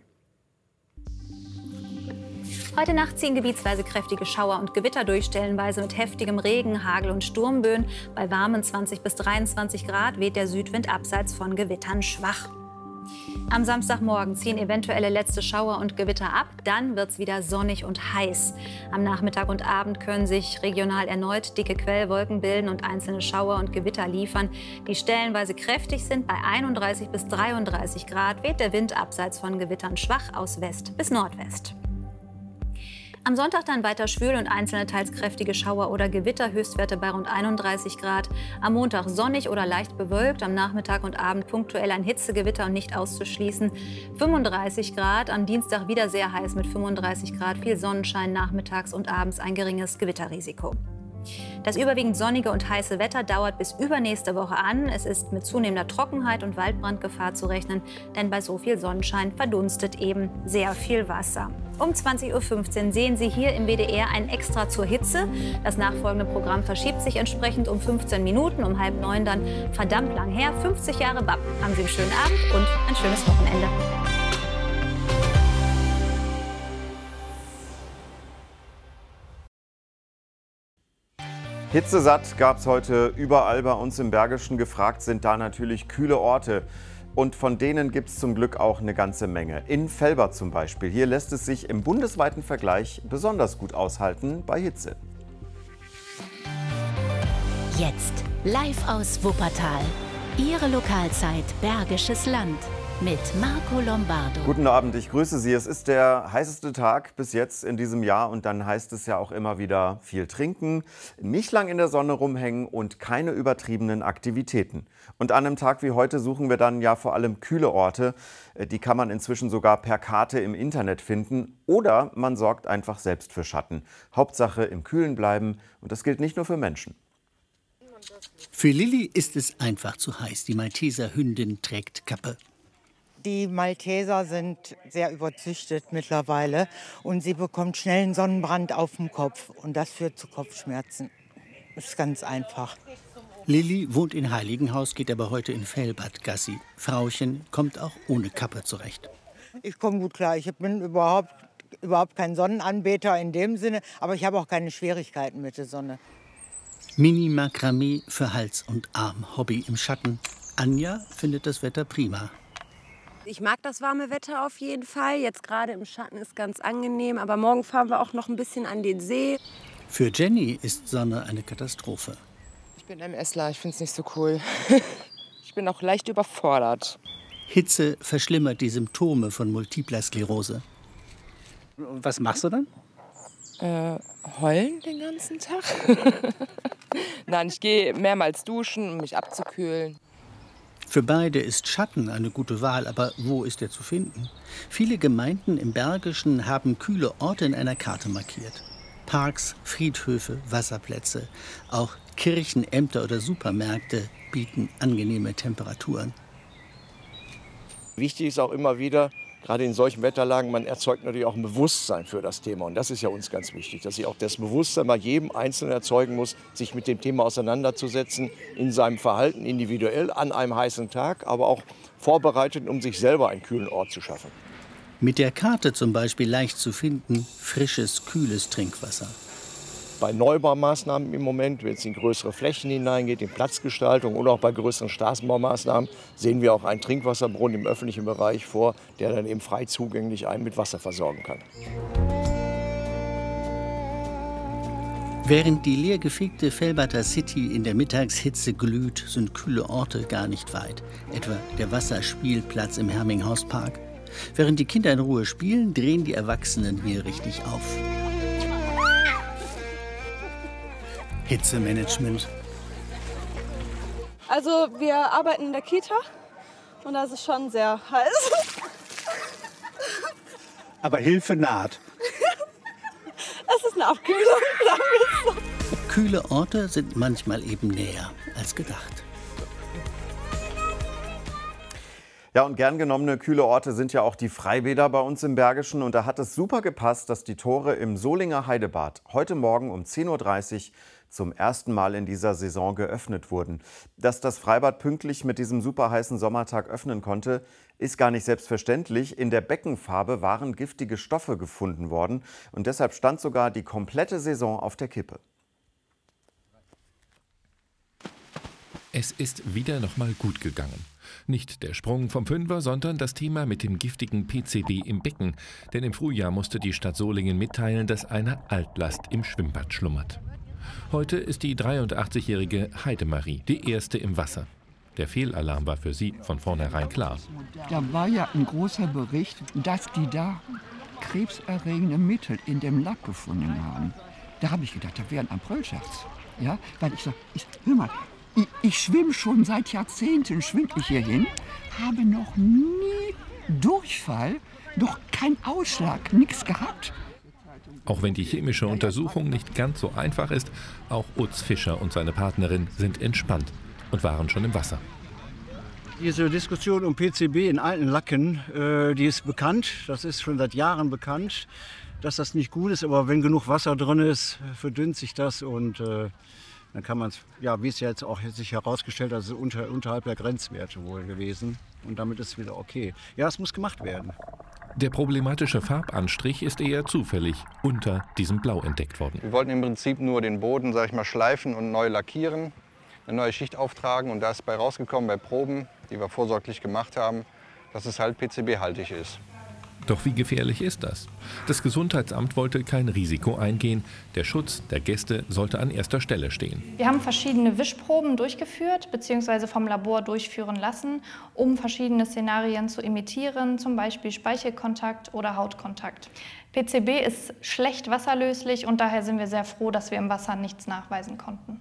Heute Nacht ziehen gebietsweise kräftige Schauer und Gewitter durch, stellenweise mit heftigem Regen, Hagel und Sturmböen. Bei warmen 20 bis 23 Grad weht der Südwind abseits von Gewittern schwach. Am Samstagmorgen ziehen eventuelle letzte Schauer und Gewitter ab. Dann wird es wieder sonnig und heiß. Am Nachmittag und Abend können sich regional erneut dicke Quellwolken bilden und einzelne Schauer und Gewitter liefern, die stellenweise kräftig sind. Bei 31 bis 33 Grad weht der Wind abseits von Gewittern schwach aus West bis Nordwest. Am Sonntag dann weiter schwül und einzelne teils kräftige Schauer oder Gewitter, Höchstwerte bei rund 31 Grad. Am Montag sonnig oder leicht bewölkt, am Nachmittag und Abend punktuell ein Hitzegewitter und nicht auszuschließen. 35 Grad, am Dienstag wieder sehr heiß mit 35 Grad, viel Sonnenschein, nachmittags und abends ein geringes Gewitterrisiko. Das überwiegend sonnige und heiße Wetter dauert bis übernächste Woche an. Es ist mit zunehmender Trockenheit und Waldbrandgefahr zu rechnen, denn bei so viel Sonnenschein verdunstet eben sehr viel Wasser. Um 20:15 Uhr sehen Sie hier im WDR ein Extra zur Hitze. Das nachfolgende Programm verschiebt sich entsprechend um 15 Minuten, um 8:30 dann verdammt lang her. 50 Jahre BAP. Haben Sie einen schönen Abend und ein schönes Wochenende. Hitzesatt gab es heute überall bei uns im Bergischen. Gefragt sind da natürlich kühle Orte. Und von denen gibt es zum Glück auch eine ganze Menge. In Velbert zum Beispiel. Hier lässt es sich im bundesweiten Vergleich besonders gut aushalten bei Hitze. Jetzt live aus Wuppertal. Ihre Lokalzeit Bergisches Land mit Marco Lombardo. Guten Abend, ich grüße Sie. Es ist der heißeste Tag bis jetzt in diesem Jahr und dann heißt es ja auch immer wieder viel trinken, nicht lang in der Sonne rumhängen und keine übertriebenen Aktivitäten. Und an einem Tag wie heute suchen wir dann ja vor allem kühle Orte. Die kann man inzwischen sogar per Karte im Internet finden oder man sorgt einfach selbst für Schatten. Hauptsache im Kühlen bleiben und das gilt nicht nur für Menschen. Für Lilly ist es einfach zu heiß. Die Malteser Hündin trägt Kappe. Die Malteser sind sehr überzüchtet mittlerweile und sie bekommt schnell einen Sonnenbrand auf dem Kopf und das führt zu Kopfschmerzen. Das ist ganz einfach. Lilly wohnt in Heiligenhaus, geht aber heute in Velbert Gassi. Frauchen kommt auch ohne Kappe zurecht. Ich komme gut klar. Ich bin überhaupt kein Sonnenanbeter in dem Sinne, aber ich habe auch keine Schwierigkeiten mit der Sonne. Mini-Makramee für Hals und Arm. Hobby im Schatten. Anja findet das Wetter prima. Ich mag das warme Wetter auf jeden Fall. Jetzt gerade im Schatten ist ganz angenehm. Aber morgen fahren wir auch noch ein bisschen an den See. Für Jenny ist Sonne eine Katastrophe. Ich bin MSler, ich finde es nicht so cool. Ich bin auch leicht überfordert. Hitze verschlimmert die Symptome von Multipler Sklerose. Und was machst du dann? Heulen den ganzen Tag. Nein, ich gehe mehrmals duschen, um mich abzukühlen. Für beide ist Schatten eine gute Wahl, aber wo ist er zu finden? Viele Gemeinden im Bergischen haben kühle Orte in einer Karte markiert. Parks, Friedhöfe, Wasserplätze, auch Kirchen, Ämter oder Supermärkte bieten angenehme Temperaturen. Wichtig ist auch immer wieder, gerade in solchen Wetterlagen, man erzeugt natürlich auch ein Bewusstsein für das Thema. Und das ist ja uns ganz wichtig, dass ich auch das Bewusstsein bei jedem Einzelnen erzeugen muss, sich mit dem Thema auseinanderzusetzen, in seinem Verhalten individuell an einem heißen Tag, aber auch vorbereitet, um sich selber einen kühlen Ort zu schaffen. Mit der Karte zum Beispiel leicht zu finden, frisches, kühles Trinkwasser. Bei Neubaumaßnahmen im Moment, wenn es in größere Flächen hineingeht, in Platzgestaltung oder auch bei größeren Straßenbaumaßnahmen, sehen wir auch einen Trinkwasserbrunnen im öffentlichen Bereich vor, der dann eben frei zugänglich einen mit Wasser versorgen kann. Während die leergefegte Velberter City in der Mittagshitze glüht, sind kühle Orte gar nicht weit. Etwa der Wasserspielplatz im Herminghauspark. Während die Kinder in Ruhe spielen, drehen die Erwachsenen hier richtig auf. Hitzemanagement. Also wir arbeiten in der Kita und da ist es schon sehr heiß. Aber Hilfe naht. Es ist eine Abkühlung, sagen wir es so. Kühle Orte sind manchmal eben näher als gedacht. Ja, und gern genommene kühle Orte sind ja auch die Freibäder bei uns im Bergischen. Und da hat es super gepasst, dass die Tore im Solinger Heidebad heute Morgen um 10:30 Uhr zum ersten Mal in dieser Saison geöffnet wurden. Dass das Freibad pünktlich mit diesem super heißen Sommertag öffnen konnte, ist gar nicht selbstverständlich. In der Beckenfarbe waren giftige Stoffe gefunden worden. Und deshalb stand sogar die komplette Saison auf der Kippe. Es ist wieder noch mal gut gegangen. Nicht der Sprung vom Fünfer, sondern das Thema mit dem giftigen PCB im Becken. Denn im Frühjahr musste die Stadt Solingen mitteilen, dass eine Altlast im Schwimmbad schlummert. Heute ist die 83-jährige Heidemarie die erste im Wasser. Der Fehlalarm war für sie von vornherein klar. Da war ja ein großer Bericht, dass die da krebserregende Mittel in dem Lack gefunden haben. Da habe ich gedacht, das wäre ein Aprilscherz. Ja, weil ich sage, hör mal, ich schwimme schon seit Jahrzehnten, schwimme ich hier hin, habe noch nie Durchfall, noch keinen Ausschlag, nichts gehabt. Auch wenn die chemische Untersuchung nicht ganz so einfach ist, auch Utz Fischer und seine Partnerin sind entspannt und waren schon im Wasser. Diese Diskussion um PCB in alten Lacken, die ist bekannt, das ist schon seit Jahren bekannt, dass das nicht gut ist, aber wenn genug Wasser drin ist, verdünnt sich das und dann kann man es, ja, wie es ja jetzt auch sich herausgestellt hat, also unterhalb der Grenzwerte wohl gewesen und damit ist es wieder okay. Ja, es muss gemacht werden. Der problematische Farbanstrich ist eher zufällig unter diesem Blau entdeckt worden. Wir wollten im Prinzip nur den Boden, sag ich mal, schleifen und neu lackieren, eine neue Schicht auftragen und da ist bei rausgekommen bei Proben, die wir vorsorglich gemacht haben, dass es halt PCB-haltig ist. Doch wie gefährlich ist das? Das Gesundheitsamt wollte kein Risiko eingehen. Der Schutz der Gäste sollte an erster Stelle stehen. Wir haben verschiedene Wischproben durchgeführt bzw. vom Labor durchführen lassen, um verschiedene Szenarien zu imitieren, zum Beispiel Speichelkontakt oder Hautkontakt. PCB ist schlecht wasserlöslich und daher sind wir sehr froh, dass wir im Wasser nichts nachweisen konnten.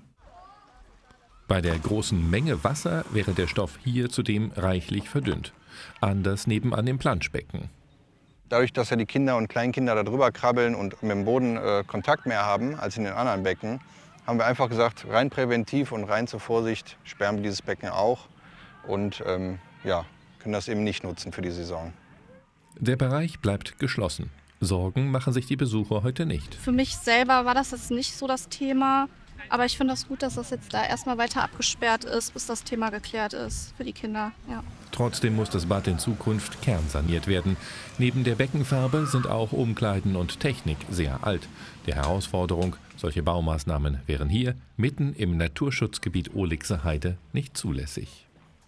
Bei der großen Menge Wasser wäre der Stoff hier zudem reichlich verdünnt. Anders nebenan im Planschbecken. Dadurch, dass ja die Kinder und Kleinkinder da drüber krabbeln und mit dem Boden Kontakt mehr haben als in den anderen Becken, haben wir einfach gesagt, rein präventiv und rein zur Vorsicht sperren wir dieses Becken auch und ja, können das eben nicht nutzen für die Saison. Der Bereich bleibt geschlossen. Sorgen machen sich die Besucher heute nicht. Für mich selber war das jetzt nicht so das Thema. Aber ich finde es das gut, dass das jetzt da erstmal weiter abgesperrt ist, bis das Thema geklärt ist für die Kinder. Ja. Trotzdem muss das Bad in Zukunft kernsaniert werden. Neben der Beckenfarbe sind auch Umkleiden und Technik sehr alt. Der Herausforderung, solche Baumaßnahmen wären hier, mitten im Naturschutzgebiet Ohligse Heide, nicht zulässig.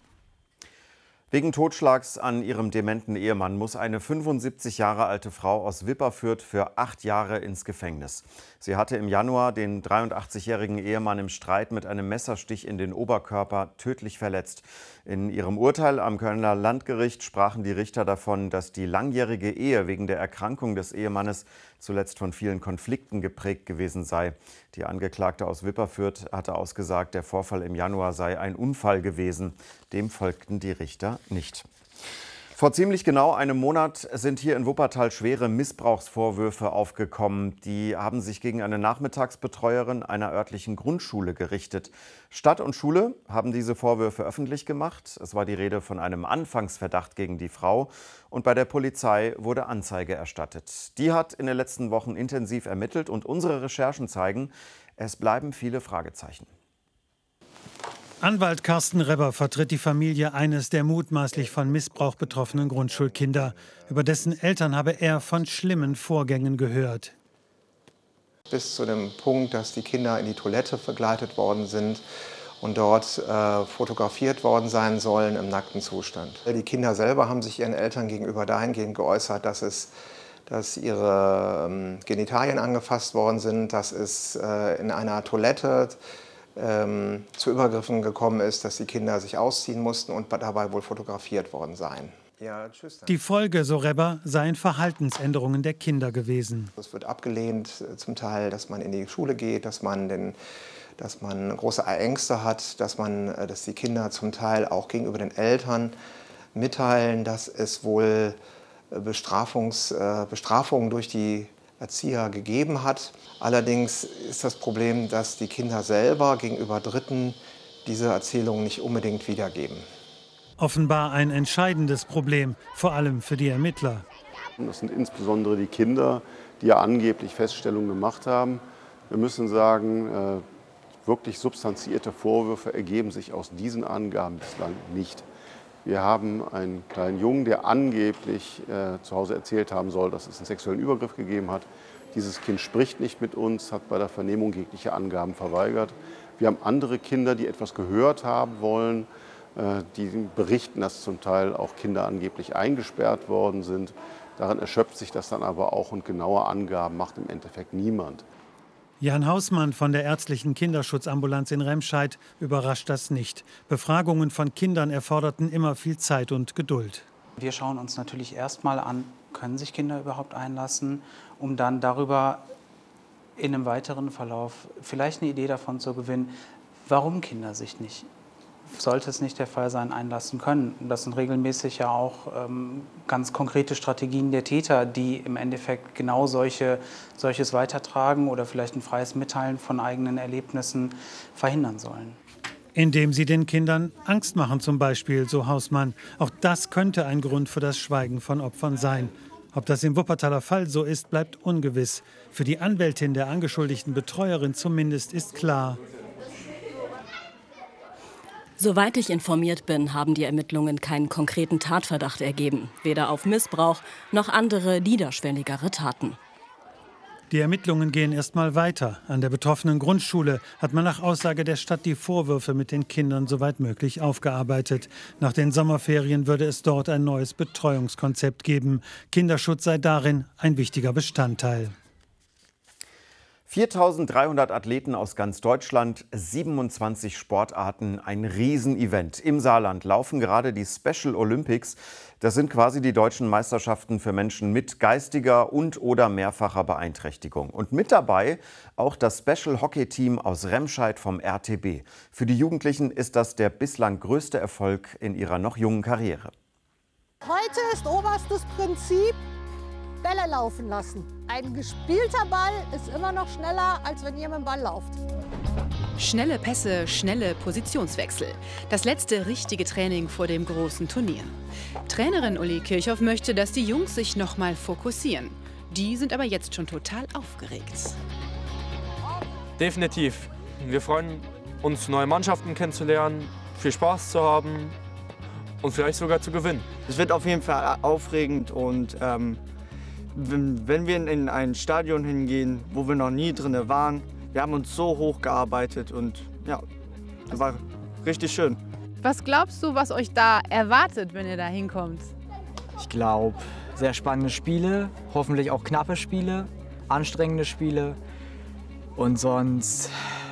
Wegen Totschlags an ihrem dementen Ehemann muss eine 75 Jahre alte Frau aus Wipperfürth für 8 Jahre ins Gefängnis. Sie hatte im Januar den 83-jährigen Ehemann im Streit mit einem Messerstich in den Oberkörper tödlich verletzt. In ihrem Urteil am Kölner Landgericht sprachen die Richter davon, dass die langjährige Ehe wegen der Erkrankung des Ehemannes zuletzt von vielen Konflikten geprägt gewesen sei. Die Angeklagte aus Wipperfürth hatte ausgesagt, der Vorfall im Januar sei ein Unfall gewesen. Dem folgten die Richter nicht. Vor ziemlich genau einem Monat sind hier in Wuppertal schwere Missbrauchsvorwürfe aufgekommen. Die haben sich gegen eine Nachmittagsbetreuerin einer örtlichen Grundschule gerichtet. Stadt und Schule haben diese Vorwürfe öffentlich gemacht. Es war die Rede von einem Anfangsverdacht gegen die Frau. Und bei der Polizei wurde Anzeige erstattet. Die hat in den letzten Wochen intensiv ermittelt und unsere Recherchen zeigen, es bleiben viele Fragezeichen. Anwalt Carsten Rebber vertritt die Familie eines der mutmaßlich von Missbrauch betroffenen Grundschulkinder. Über dessen Eltern habe er von schlimmen Vorgängen gehört. Bis zu dem Punkt, dass die Kinder in die Toilette begleitet worden sind und dort fotografiert worden sein sollen im nackten Zustand. Die Kinder selber haben sich ihren Eltern gegenüber dahingehend geäußert, dass es dass ihre Genitalien angefasst worden sind, dass es in einer Toilette zu Übergriffen gekommen ist, dass die Kinder sich ausziehen mussten und dabei wohl fotografiert worden seien. Ja, tschüss. Die Folge, so Reber, seien Verhaltensänderungen der Kinder gewesen. Es wird abgelehnt zum Teil, dass man in die Schule geht, dass man große Ängste hat, dass die Kinder zum Teil auch gegenüber den Eltern mitteilen, dass es wohl Bestrafungen durch die Erzieher gegeben hat. Allerdings ist das Problem, dass die Kinder selber gegenüber Dritten diese Erzählungen nicht unbedingt wiedergeben. Offenbar ein entscheidendes Problem, vor allem für die Ermittler. Das sind insbesondere die Kinder, die ja angeblich Feststellungen gemacht haben. Wir müssen sagen, wirklich substanzierte Vorwürfe ergeben sich aus diesen Angaben bislang nicht. Wir haben einen kleinen Jungen, der angeblich zu Hause erzählt haben soll, dass es einen sexuellen Übergriff gegeben hat. Dieses Kind spricht nicht mit uns, hat bei der Vernehmung jegliche Angaben verweigert. Wir haben andere Kinder, die etwas gehört haben wollen, die berichten, dass zum Teil auch Kinder angeblich eingesperrt worden sind. Darin erschöpft sich das dann aber auch und genaue Angaben macht im Endeffekt niemand. Jan Hausmann von der ärztlichen Kinderschutzambulanz in Remscheid überrascht das nicht. Befragungen von Kindern erforderten immer viel Zeit und Geduld. Wir schauen uns natürlich erstmal an, können sich Kinder überhaupt einlassen, um dann darüber in einem weiteren Verlauf vielleicht eine Idee davon zu gewinnen, warum Kinder sich nicht, sollte es nicht der Fall sein, einlassen können. Das sind regelmäßig ja auch ganz konkrete Strategien der Täter, die im Endeffekt genau solches weitertragen oder vielleicht ein freies Mitteilen von eigenen Erlebnissen verhindern sollen. Indem sie den Kindern Angst machen zum Beispiel, so Hausmann. Auch das könnte ein Grund für das Schweigen von Opfern sein. Ob das im Wuppertaler Fall so ist, bleibt ungewiss. Für die Anwältin der angeschuldigten Betreuerin zumindest ist klar: Soweit ich informiert bin, haben die Ermittlungen keinen konkreten Tatverdacht ergeben. Weder auf Missbrauch noch andere niederschwelligere Taten. Die Ermittlungen gehen erst mal weiter. An der betroffenen Grundschule hat man nach Aussage der Stadt die Vorwürfe mit den Kindern soweit möglich aufgearbeitet. Nach den Sommerferien würde es dort ein neues Betreuungskonzept geben. Kinderschutz sei darin ein wichtiger Bestandteil. 4.300 Athleten aus ganz Deutschland, 27 Sportarten, ein Riesenevent. Im Saarland laufen gerade die Special Olympics. Das sind quasi die deutschen Meisterschaften für Menschen mit geistiger und/oder mehrfacher Beeinträchtigung. Und mit dabei auch das Special Hockey Team aus Remscheid vom RTB. Für die Jugendlichen ist das der bislang größte Erfolg in ihrer noch jungen Karriere. Heute ist oberstes Prinzip: Bälle laufen lassen. Ein gespielter Ball ist immer noch schneller, als wenn ihr mit dem Ball lauft. Schnelle Pässe, schnelle Positionswechsel. Das letzte richtige Training vor dem großen Turnier. Trainerin Uli Kirchhoff möchte, dass die Jungs sich noch mal fokussieren. Die sind aber jetzt schon total aufgeregt. Definitiv. Wir freuen uns, neue Mannschaften kennenzulernen, viel Spaß zu haben und vielleicht sogar zu gewinnen. Es wird auf jeden Fall aufregend und wenn wir in ein Stadion hingehen, wo wir noch nie drin waren, wir haben uns so hochgearbeitet und ja, das war richtig schön. Was glaubst du, was euch da erwartet, wenn ihr da hinkommt? Ich glaube, sehr spannende Spiele, hoffentlich auch knappe Spiele, anstrengende Spiele und sonst,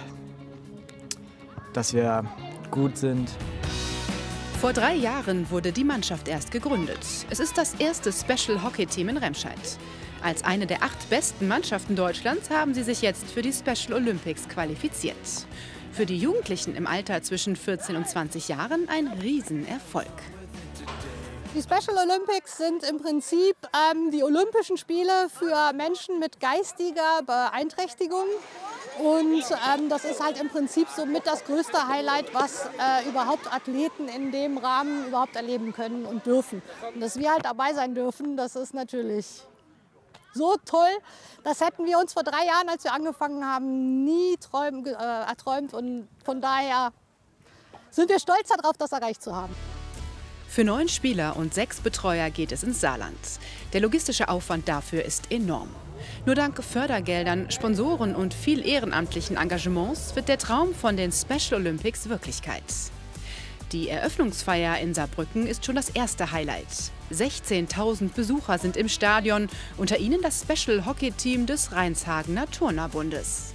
dass wir gut sind. Vor 3 Jahren wurde die Mannschaft erst gegründet. Es ist das erste Special Hockey Team in Remscheid. Als eine der 8 besten Mannschaften Deutschlands haben sie sich jetzt für die Special Olympics qualifiziert. Für die Jugendlichen im Alter zwischen 14 und 20 Jahren ein Riesenerfolg. Die Special Olympics sind im Prinzip die Olympischen Spiele für Menschen mit geistiger Beeinträchtigung. Und das ist halt im Prinzip somit das größte Highlight, was überhaupt Athleten in dem Rahmen überhaupt erleben können und dürfen. Und dass wir halt dabei sein dürfen, das ist natürlich so toll. Das hätten wir uns vor 3 Jahren, als wir angefangen haben, nie erträumt. Und von daher sind wir stolz darauf, das erreicht zu haben. Für 9 Spieler und 6 Betreuer geht es ins Saarland. Der logistische Aufwand dafür ist enorm. Nur dank Fördergeldern, Sponsoren und viel ehrenamtlichen Engagements wird der Traum von den Special Olympics Wirklichkeit. Die Eröffnungsfeier in Saarbrücken ist schon das erste Highlight. 16.000 Besucher sind im Stadion, unter ihnen das Special Hockey Team des Rheinshagener Turnerbundes.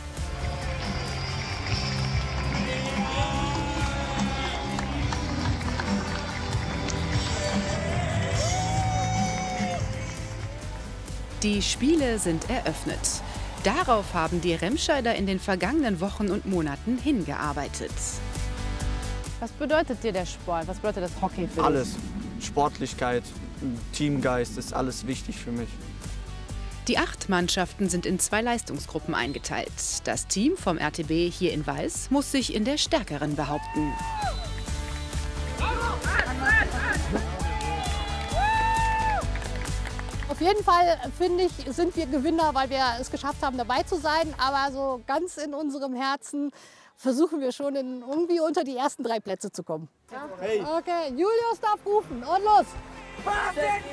Die Spiele sind eröffnet. Darauf haben die Remscheider in den vergangenen Wochen und Monaten hingearbeitet. Was bedeutet dir der Sport? Was bedeutet das Hockey für dich? Alles. Sportlichkeit, Teamgeist ist alles wichtig für mich. Die 8 Mannschaften sind in 2 Leistungsgruppen eingeteilt. Das Team vom RTB hier in Weiß muss sich in der stärkeren behaupten. Auf jeden Fall, finde ich, sind wir Gewinner, weil wir es geschafft haben, dabei zu sein. Aber so ganz in unserem Herzen versuchen wir schon irgendwie unter die ersten 3 Plätze zu kommen. Okay, Julius darf rufen und los!